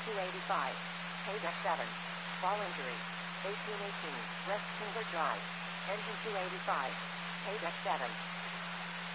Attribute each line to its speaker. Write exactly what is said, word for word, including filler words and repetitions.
Speaker 1: two eighty-five. Paydeck seven. Fall injury. eighteen eighteen. West Kimball Drive. Engine two eighty-five. Paydeck seven.